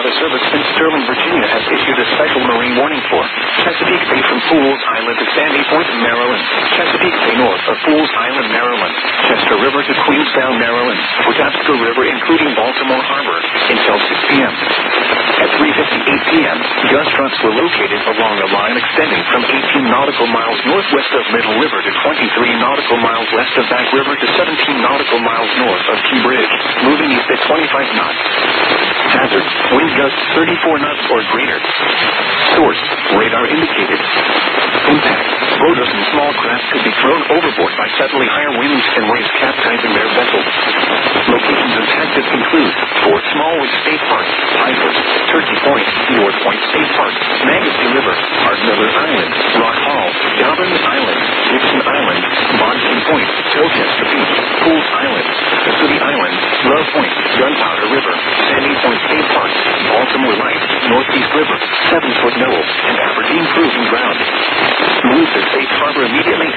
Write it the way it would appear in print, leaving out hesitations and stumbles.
Weather Service in Sterling, Virginia has issued a special marine warning for Chesapeake Bay from Fools Island to Sandy Point, Maryland, Chesapeake Bay north of Fools Island, Maryland, Chester River to Queenstown, Maryland, Patapsco River including Baltimore Harbor until 6 p.m. At 3:58 p.m., gust fronts were located along a line extending from 18 nautical miles northwest of Middle River to 23 nautical miles west of Back River to 17 nautical miles north of Key Bridge, moving east at 25 knots. Hazard, wind gusts 34 knots or greater. Source, radar indicated. Impact, boaters and small craft could be thrown overboard by suddenly higher winds and waves capsizing their vessels. Locations impacted include Fort Smallwood State Park, Pinehurst, Turkey Point, North Point State Park, Manistee River, Art Miller Island, Rock Hall, Dobbins Island, Dixon Island, Bonson Point, Colchester Beach, Fools Island, City Island, Love Point, Gunpowder River, Sandy Point State Park, Baltimore Light, Northeast River, 7 Foot Knoll, and Aberdeen Proving Ground. Move to Safe Harbor immediately